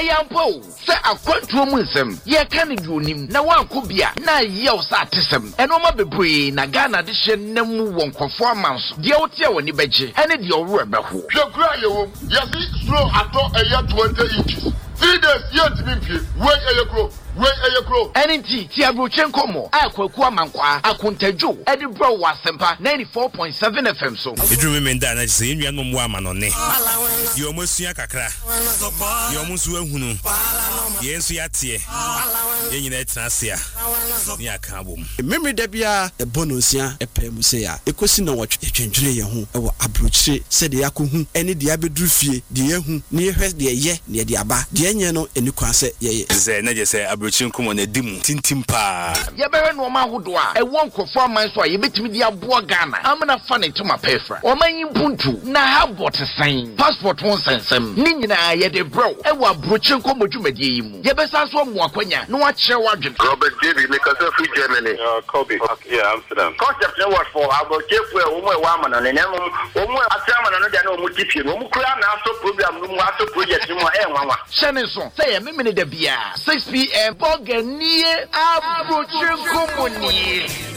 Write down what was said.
yampo se akwantuo mu nsem ye ka ne dionim na wanko bia na yew sa atesem eno ma bebre na Ghana de hye nam wonkofo amanso de wote woni beje ene de owro ebeho hwekura yewo yesi slow ato eya 20 inches 3 days yet me pie we ayekro Enti ti abrochen komo akwaku amankwa akontajo edi bro wasempa 94.7 FM so edru me nda na se enua no mo amanone yo mosua kakra yo musu ahunu ye nsu yatie ye nyina etrasia ni aka bom memre da bia ebonosia epem se ya ekosi na wotwe etwendwere ye ho ewo abrochire se de yakohu ene de abedru fie de yehu ne yehwe de ye ne de aba de enye no eni kwan se ye ze na je se abrochire komo na dimu tintim pa ye bere no ma hodo a ewo nkofo aman so a ye betimi de aboa Ghana amna fa ne tuma pefra o man yimpuntu na habot sign passport won sensem ni nyina ye de bro ewo abrochire komo dwumadie yi mu ye besa so mo akwanya no wa kire wadwen Robert David make us free Germany Kobe yeah Amsterdam concept no what for abrochire fu e wo mo e wa amana ne nemu wo mo atrama no de na wo mo tipie no mo kura na aso program no mo aso project no e nwanwa shene so say ye memene da bia 6 p.m. Boganie abrochire komo ni